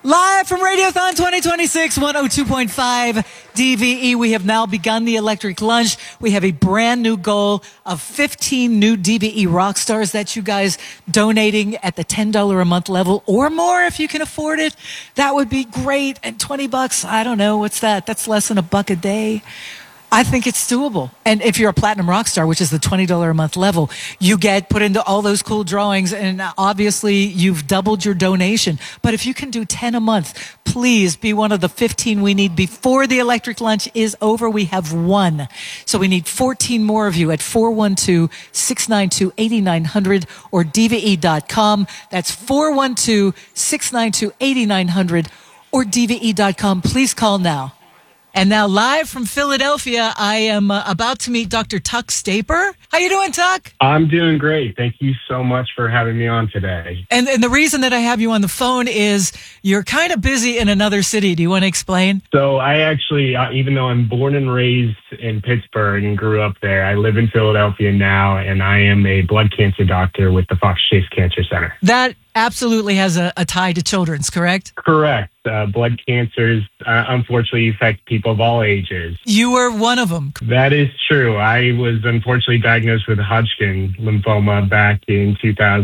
Live from Radiothon 2026, 102.5 DVE. We have now begun the electric lunch. We have a brand new goal of 15 new DVE rock stars that you guys donating at the $10 a month level or more if you can afford it. That would be great. And $20, I don't know, what's that? That's less than $1 a day. I think it's doable. And if you're a platinum rock star, which is the $20 a month level, you get put into all those cool drawings, and obviously you've doubled your donation. But if you can do 10 a month, please be one of the 15 we need before the electric lunch is over. We have one. So we need 14 more of you at 412-692-8900 or DVE.com. That's 412-692-8900 or DVE.com. Please call now. And now, live from Philadelphia, I am about to meet Dr. Tuck Staper. How you doing, Tuck? I'm doing great. Thank you so much for having me on today. And the reason that I have you on the phone is you're kind of busy in another city. Do you want to explain? So I actually, even though I'm born and raised in Pittsburgh and grew up there, I live in Philadelphia now, and I am a blood cancer doctor with the Fox Chase Cancer Center. That absolutely has a tie to children's, correct? Correct. Blood cancers, unfortunately, affect people of all ages. You were one of them. That is true. I was unfortunately diagnosed with Hodgkin lymphoma back in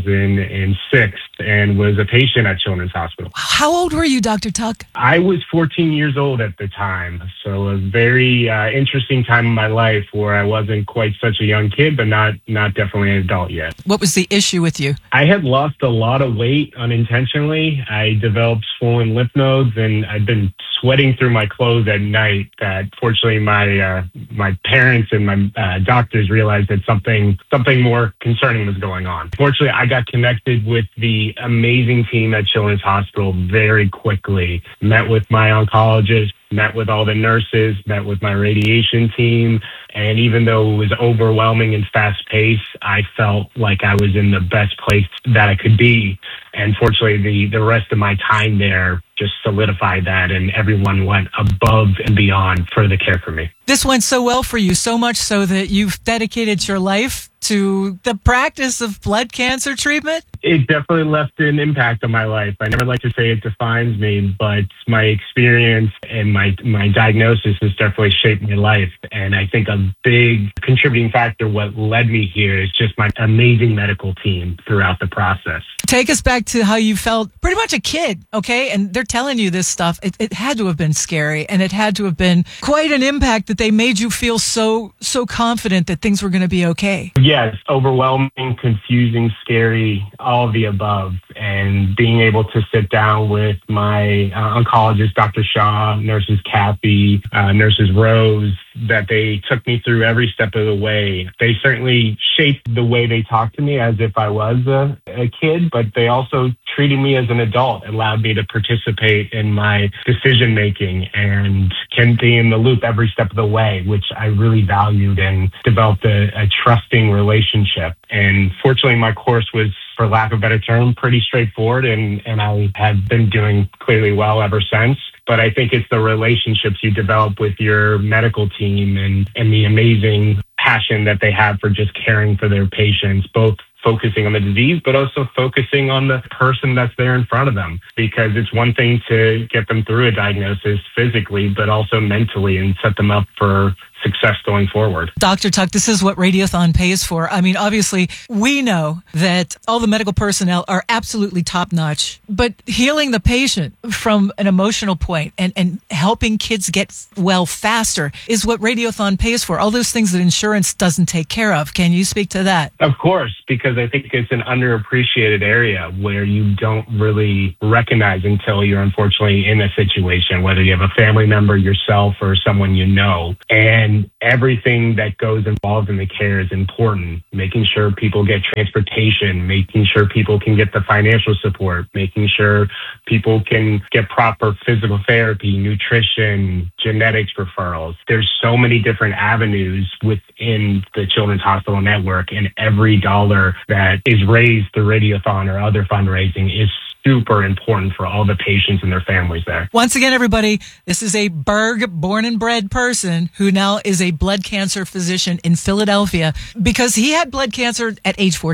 2006 and was a patient at Children's Hospital. How old were you, Dr. Tuck? I was 14 years old at the time, so a very interesting time in my life where I wasn't quite such a young kid, but not definitely an adult yet. What was the issue with you? I had lost a lot of weight unintentionally. I developed swollen lymph nodes, and I'd been sweating through my clothes at night. That fortunately my parents and my doctors realized that something more concerning was going on. Fortunately, I got connected with the amazing team at Children's Hospital very quickly. Met with my oncologist, met with all the nurses, met with my radiation team. And even though it was overwhelming and fast-paced, I felt like I was in the best place that I could be. And fortunately, the rest of my time there just solidified that, and everyone went above and beyond for the care for me. This went so well for you, so much so that you've dedicated your life to the practice of blood cancer treatment? It definitely left an impact on my life. I never like to say it defines me, but my experience and my diagnosis has definitely shaped my life. And I think a big contributing factor, what led me here, is just my amazing medical team throughout the process. Take us back to how you felt pretty much a kid, okay? And they're telling you this stuff. It had to have been scary, and it had to have been quite an impact that they made you feel so confident that things were going to be okay. Yes, overwhelming, confusing, scary, all of the above. And being able to sit down with my oncologist, Dr. Shaw, nurses Kathy, nurses Rose, that they took me through every step of the way. They certainly shaped the way they talked to me as if I was a kid, but they also treated me as an adult, allowed me to participate in my decision making and can be in the loop every step of the way, which I really valued, and developed a trusting relationship. And fortunately, my course was, for lack of a better term, pretty straightforward, and I have been doing clearly well ever since. But I think it's the relationships you develop with your medical team and the amazing passion that they have for just caring for their patients, both focusing on the disease, but also focusing on the person that's there in front of them. Because it's one thing to get them through a diagnosis physically, but also mentally, and set them up for success going forward. Dr. Tuck, this is what Radiothon pays for. I mean, obviously, we know that all the medical personnel are absolutely top-notch, but healing the patient from an emotional point and helping kids get well faster is what Radiothon pays for. All those things that insurance doesn't take care of. Can you speak to that? Of course, because I think it's an underappreciated area where you don't really recognize until you're unfortunately in a situation, whether you have a family member, yourself, or someone you know. And everything that goes involved in the care is important. Making sure people get transportation, making sure people can get the financial support, making sure people can get proper physical therapy, nutrition, genetics referrals. There's so many different avenues within the Children's Hospital Network, and every dollar that is raised through Radiothon or other fundraising is super important for all the patients and their families there. Once again, everybody, this is a Berg born and bred person who now is a blood cancer physician in Philadelphia because he had blood cancer at age 14.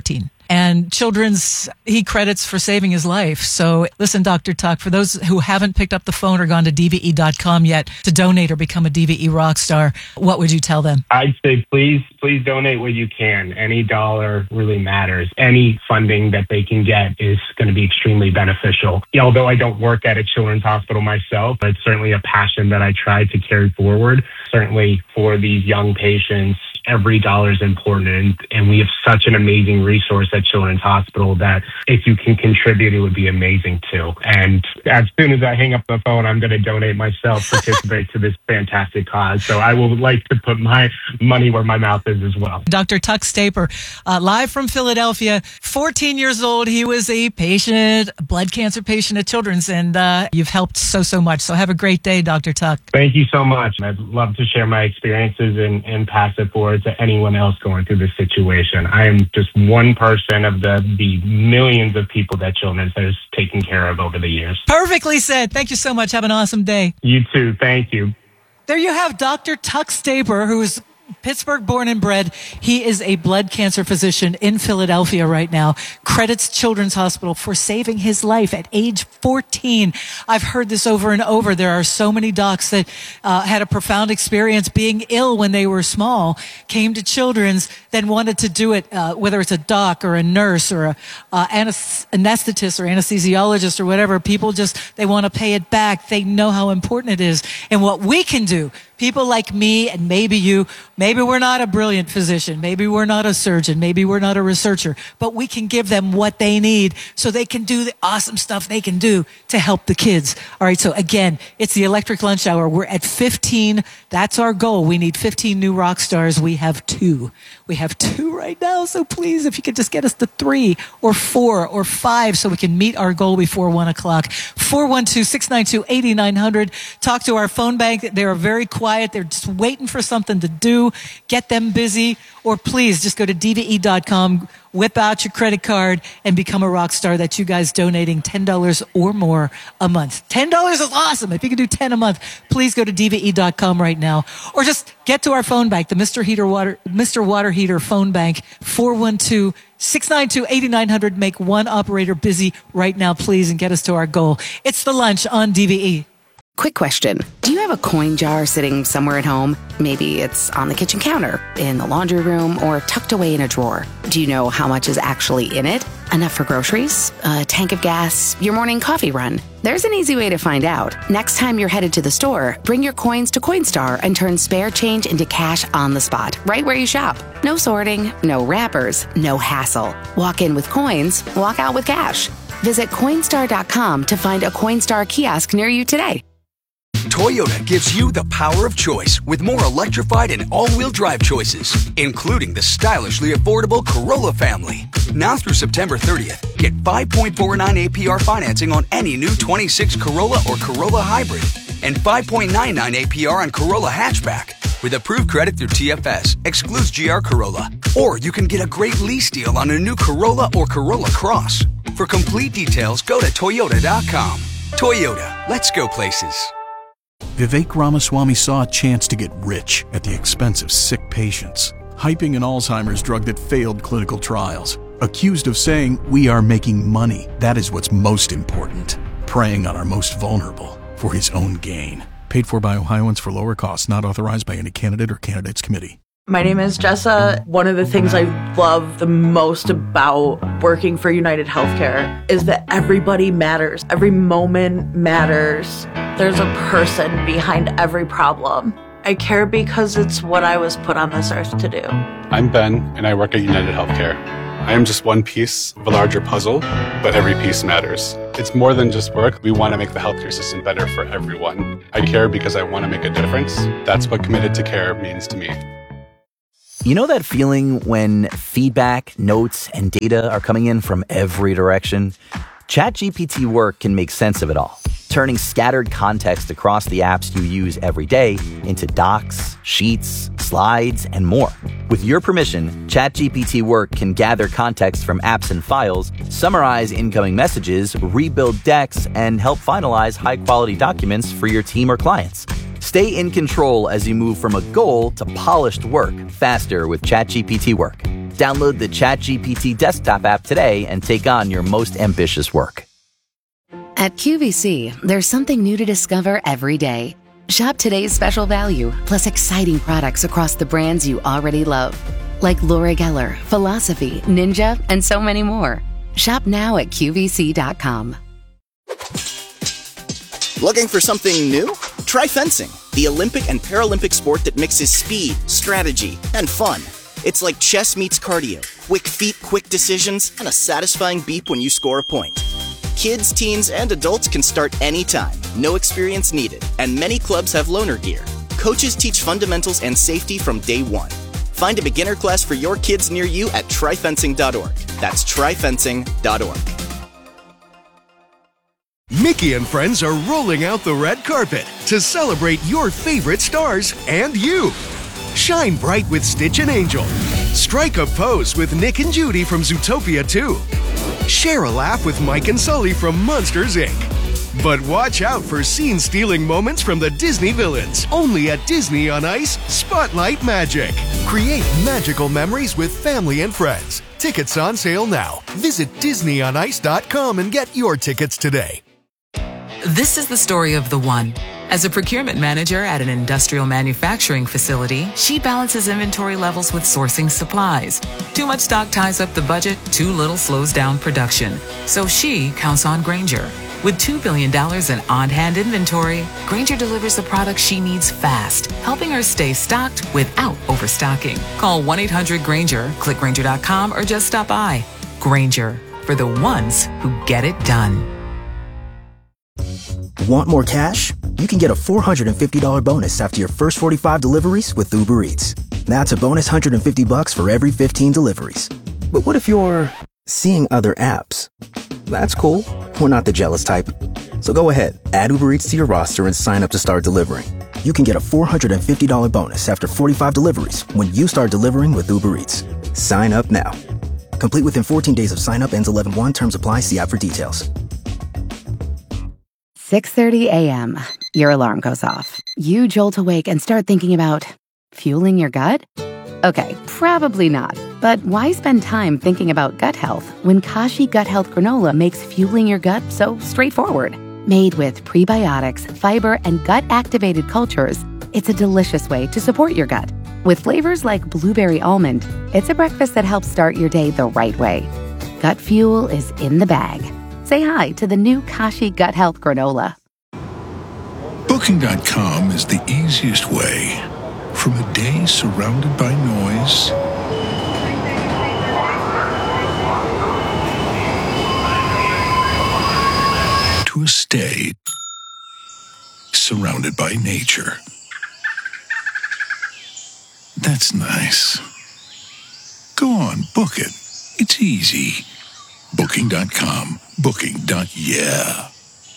and he credits for saving his life. So listen, Dr. Tuck, for those who haven't picked up the phone or gone to DVE.com yet to donate or become a DVE rock star, what would you tell them? I'd say please donate what you can. Any dollar really matters. Any funding that they can get is going to be extremely beneficial. Although I don't work at a children's hospital myself, it's certainly a passion that I try to carry forward. Certainly for these young patients, every dollar is important. And we have such an amazing resource at Children's Hospital that if you can contribute, it would be amazing too. And as soon as I hang up the phone, I'm going to donate myself, participate to this fantastic cause. So I would like to put my money where my mouth is as well. Dr. Tuck Staper, live from Philadelphia, 14 years old. He was a blood cancer patient at Children's, and you've helped so much. So have a great day, Dr. Tuck. Thank you so much. I'd love to share my experiences and pass it forward to anyone else going through this situation. I am just one person of the millions of people that Children's has taken care of over the years. Perfectly said. Thank you so much. Have an awesome day. You too. Thank you. There you have Dr. Tuck Staper, who is Pittsburgh born and bred. He is a blood cancer physician in Philadelphia right now. Credits Children's Hospital for saving his life at age 14. I've heard this over and over. There are so many docs that had a profound experience being ill when they were small, came to Children's, then wanted to do it, whether it's a doc or a nurse or a anesthetist or anesthesiologist or whatever. People they want to pay it back. They know how important it is. And what we can do, people like me and maybe you, maybe we're not a brilliant physician, maybe we're not a surgeon, maybe we're not a researcher, but we can give them what they need so they can do the awesome stuff they can do to help the kids. All right, so again, it's the Electric Lunch Hour. We're at 15. That's our goal. We need 15 new rock stars. We have 2. We have 2 right now, so please, if you could just get us to 3 or 4 or 5 so we can meet our goal before 1 o'clock. 412-692-8900. Talk to our phone bank. They are very quiet. They're just waiting for something to do. Get them busy. Or please just go to DVE.com, whip out your credit card, and become a rock star. That's you guys donating $10 or more a month. $10 is awesome. If you can do 10 a month, please go to DVE.com right now. Or just get to our phone bank, the Mr. Water Heater phone bank, 412-692-8900. Make one operator busy right now, please, and get us to our goal. It's The Lunch on DVE. Quick question. Do you have a coin jar sitting somewhere at home? Maybe it's on the kitchen counter, in the laundry room, or tucked away in a drawer. Do you know how much is actually in it? Enough for groceries? A tank of gas? Your morning coffee run? There's an easy way to find out. Next time you're headed to the store, bring your coins to Coinstar and turn spare change into cash on the spot, right where you shop. No sorting, no wrappers, no hassle. Walk in with coins, walk out with cash. Visit Coinstar.com to find a Coinstar kiosk near you today. Toyota gives you the power of choice with more electrified and all-wheel drive choices, including the stylishly affordable Corolla family. Now through September 30th, get 5.49 APR financing on any new 26 Corolla or Corolla Hybrid and 5.99 APR on Corolla Hatchback. With approved credit through TFS, excludes GR Corolla. Or you can get a great lease deal on a new Corolla or Corolla Cross. For complete details, go to Toyota.com. Toyota, let's go places. Vivek Ramaswamy saw a chance to get rich at the expense of sick patients, hyping an Alzheimer's drug that failed clinical trials. Accused of saying, "We are making money. That is what's most important." Preying on our most vulnerable for his own gain. Paid for by Ohioans for lower costs, not authorized by any candidate or candidates committee. My name is Jessa. One of the things I love the most about working for United Healthcare is that everybody matters. Every moment matters. There's a person behind every problem. I care because it's what I was put on this earth to do. I'm Ben, and I work at United Healthcare. I am just one piece of a larger puzzle, but every piece matters. It's more than just work. We want to make the healthcare system better for everyone. I care because I want to make a difference. That's what committed to care means to me. You know that feeling when feedback, notes, and data are coming in from every direction? ChatGPT Work can make sense of it all, turning scattered context across the apps you use every day into docs, sheets, slides, and more. With your permission, ChatGPT Work can gather context from apps and files, summarize incoming messages, rebuild decks, and help finalize high-quality documents for your team or clients. Stay in control as you move from a goal to polished work faster with ChatGPT Work. Download the ChatGPT desktop app today and take on your most ambitious work. At QVC, there's something new to discover every day. Shop today's special value, plus exciting products across the brands you already love. Like Laura Geller, Philosophy, Ninja, and so many more. Shop now at QVC.com. Looking for something new? Try fencing, the Olympic and Paralympic sport that mixes speed, strategy, and fun. It's like chess meets cardio, quick feet, quick decisions, and a satisfying beep when you score a point. Kids, teens, and adults can start anytime, no experience needed, and many clubs have loaner gear. Coaches teach fundamentals and safety from day one. Find a beginner class for your kids near you at tryfencing.org. That's tryfencing.org. Mickey and friends are rolling out the red carpet to celebrate your favorite stars and you. Shine bright with Stitch and Angel. Strike a pose with Nick and Judy from Zootopia 2. Share a laugh with Mike and Sully from Monsters, Inc. But watch out for scene-stealing moments from the Disney villains, only at Disney on Ice Spotlight Magic. Create magical memories with family and friends. Tickets on sale now. Visit DisneyOnIce.com and get your tickets today. This is the story of the one. As a procurement manager at an industrial manufacturing facility, she balances inventory levels with sourcing supplies. Too much stock ties up the budget, too little slows down production. So she counts on Grainger. With $2 billion in on-hand inventory, Grainger delivers the products she needs fast, helping her stay stocked without overstocking. Call 1-800-GRAINGER, click Grainger.com, or just stop by. Grainger, for the ones who get it done. Want more cash? You can get a $450 bonus after your first 45 deliveries with Uber Eats. That's a bonus $150 for every 15 deliveries. But what if you're seeing other apps? That's cool. We're not the jealous type. So go ahead, add Uber Eats to your roster and sign up to start delivering. You can get a $450 bonus after 45 deliveries when you start delivering with Uber Eats. Sign up now. Complete within 14 days of sign up, ends 11/1. Terms apply. See app for details. 6:30 a.m. Your alarm goes off. You jolt awake and start thinking about fueling your gut? Okay, probably not. But why spend time thinking about gut health when Kashi Gut Health Granola makes fueling your gut so straightforward? Made with prebiotics, fiber, and gut-activated cultures, it's a delicious way to support your gut. With flavors like blueberry almond, it's a breakfast that helps start your day the right way. Gut fuel is in the bag. Say hi to the new Kashi Gut Health Granola. Booking.com is the easiest way. From a day surrounded by noise to a stay surrounded by nature. That's nice. Go on, book it. It's easy. Booking.com. Booking.yeah.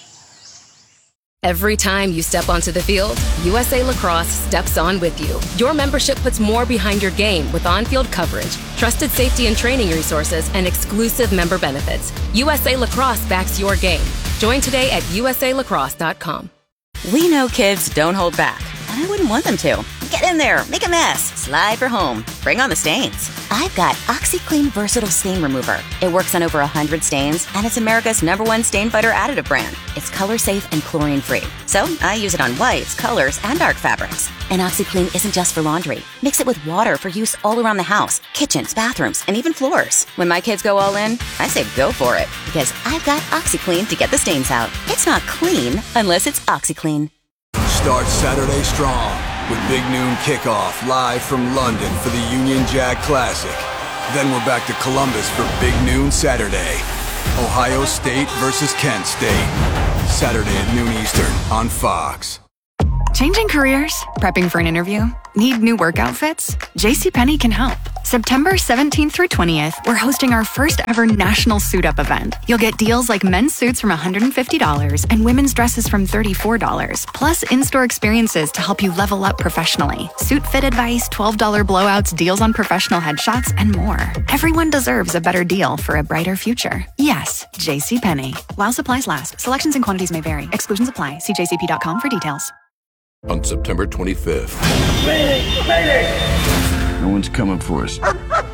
Every time you step onto the field, USA Lacrosse steps on with you. Your membership puts more behind your game with on-field coverage, trusted safety and training resources, and exclusive member benefits. USA Lacrosse backs your game. Join today at usalacrosse.com. We know kids don't hold back, and I wouldn't want them to. Get in there, make a mess, slide for home, bring on the stains. I've got OxyClean Versatile Stain Remover. It works on over 100 stains, and it's America's #1 stain fighter additive brand. It's color safe and chlorine free. So I use it on whites, colors, and dark fabrics. And OxyClean isn't just for laundry. Mix it with water for use all around the house, kitchens, bathrooms, and even floors. When my kids go all in, I say go for it, because I've got OxyClean to get the stains out. It's not clean unless it's OxyClean. Start Saturday strong with Big Noon Kickoff live from London for the Union Jack Classic. Then we're back to Columbus for Big Noon Saturday. Ohio State versus Kent State. Saturday at noon Eastern on Fox. Changing careers? Prepping for an interview? Need new work outfits? JCPenney can help. September 17th through 20th, we're hosting our first ever national suit up event. You'll get deals like men's suits from $150 and women's dresses from $34, plus in-store experiences to help you level up professionally. Suit fit advice, $12 blowouts, deals on professional headshots, and more. Everyone deserves a better deal for a brighter future. Yes, JCPenney. While supplies last, selections and quantities may vary. Exclusions apply. See jcp.com for details. On September 25th. No one's coming for us.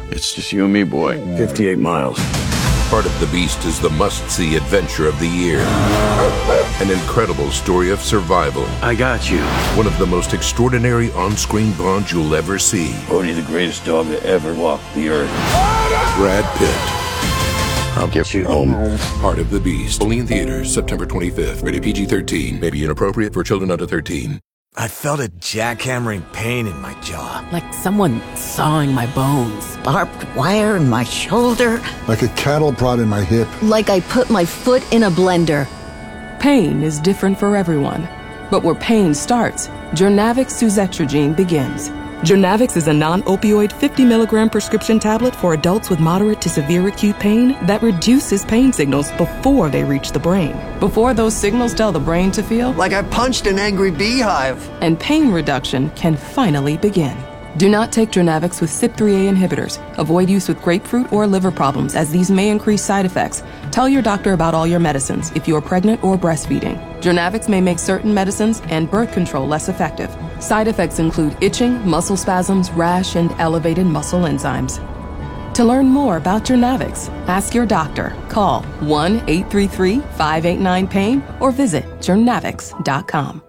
It's just you and me, boy. 58 miles. Heart of the Beast is the must-see adventure of the year. An incredible story of survival. I got you. One of the most extraordinary on-screen bonds you'll ever see. Bodhi, the greatest dog to ever walk the earth. Brad Pitt. I'll get you home. Heart of the Beast. Only in theaters September 25th. Rated PG-13. May be inappropriate for children under 13. I felt a jackhammering pain in my jaw. Like someone sawing my bones. Barbed wire in my shoulder. Like a cattle prod in my hip. Like I put my foot in a blender. Pain is different for everyone. But where pain starts, Journavx suzetrigine begins. Journavx is a non-opioid 50-milligram prescription tablet for adults with moderate to severe acute pain that reduces pain signals before they reach the brain. Before those signals tell the brain to feel like I punched an angry beehive. And pain reduction can finally begin. Do not take Journavx with CYP3A inhibitors. Avoid use with grapefruit or liver problems, as these may increase side effects. Tell your doctor about all your medicines if you are pregnant or breastfeeding. Journavx may make certain medicines and birth control less effective. Side effects include itching, muscle spasms, rash, and elevated muscle enzymes. To learn more about Journavx, ask your doctor. Call 1-833-589-PAIN or visit journavx.com.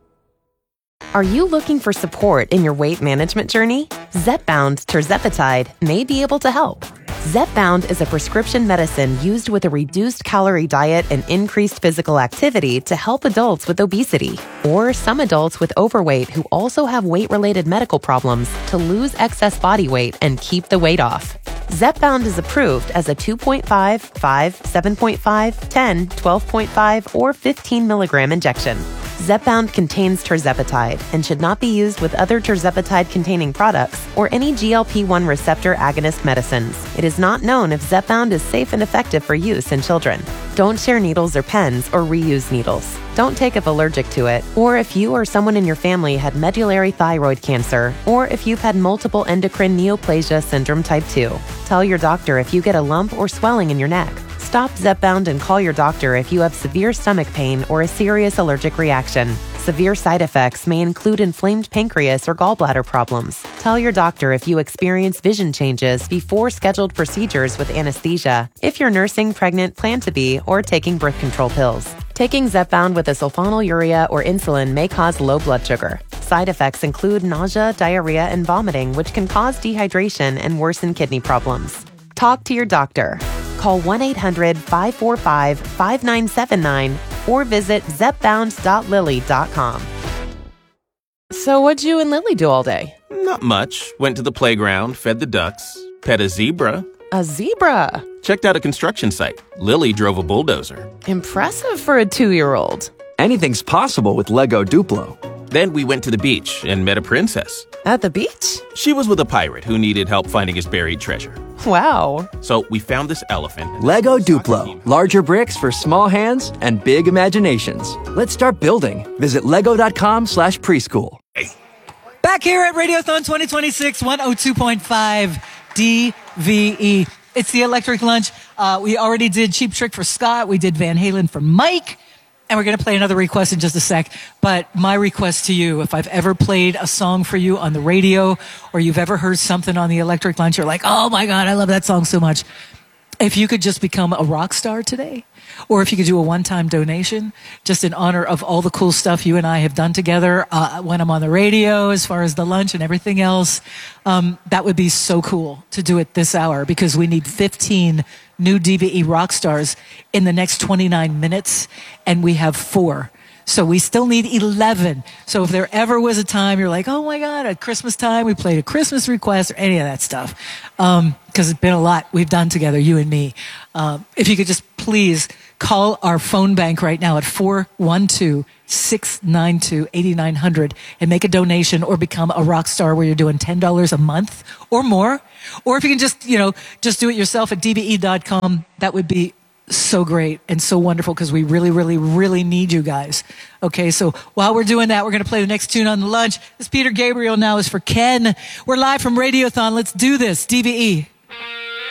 Are you looking for support in your weight management journey? Zepbound tirzepatide may be able to help. Zepbound is a prescription medicine used with a reduced calorie diet and increased physical activity to help adults with obesity or some adults with overweight who also have weight-related medical problems to lose excess body weight and keep the weight off. Zepbound is approved as a 2.5, 5, 7.5, 10, 12.5, or 15 milligram injection. Zepbound contains tirzepatide and should not be used with other tirzepatide-containing products or any GLP-1 receptor agonist medicines. It is not known if Zepbound is safe and effective for use in children. Don't share needles or pens or reuse needles. Don't take if allergic to it, or if you or someone in your family had medullary thyroid cancer, or if you've had multiple endocrine neoplasia syndrome type 2. Tell your doctor if you get a lump or swelling in your neck. Stop Zepbound and call your doctor if you have severe stomach pain or a serious allergic reaction. Severe side effects may include inflamed pancreas or gallbladder problems. Tell your doctor if you experience vision changes before scheduled procedures with anesthesia, if you're nursing, pregnant, plan to be, or taking birth control pills. Taking Zepbound with a sulfonylurea or insulin may cause low blood sugar. Side effects include nausea, diarrhea, and vomiting, which can cause dehydration and worsen kidney problems. Talk to your doctor. Call 1-800-545-5979 or visit zepbound.lily.com. So what'd you and Lily do all day? Not much. Went to the playground, fed the ducks, pet a zebra. A zebra? Checked out a construction site. Lily drove a bulldozer. Impressive for a 2-year-old. Anything's possible with Lego Duplo. Then we went to the beach and met a princess. At the beach? She was with a pirate who needed help finding his buried treasure. Wow. So we found this elephant. Lego Duplo. Larger bricks for small hands and big imaginations. Let's start building. Visit lego.com/preschool. Back here at Radiothon 2026, 102.5 DVE. It's the Electric Lunch. We already did Cheap Trick for Scott. We did Van Halen for Mike. And we're going to play another request in just a sec. But my request to you, if I've ever played a song for you on the radio or you've ever heard something on the Electric Lunch, you're like, oh my God, I love that song so much. If you could just become a rock star today, or if you could do a one-time donation just in honor of all the cool stuff you and I have done together when I'm on the radio, as far as the lunch and everything else, that would be so cool to do it this hour, because we need 15 new DVE rock stars in the next 29 minutes, and we have 4. So we still need 11. So if there ever was a time you're like, oh my God, at Christmas time, we played a Christmas request or any of that stuff. Because it's been a lot we've done together, you and me. If you could just please call our phone bank right now at 412-692-8900 and make a donation or become a rock star where you're doing $10 a month or more. Or if you can just do it yourself at dve.com, that would be so great and so wonderful, because we really, really, really need you guys. Okay, so while we're doing that, we're going to play the next tune on the lunch. This Peter Gabriel now is for Ken. We're live from Radiothon. Let's do this. DVE.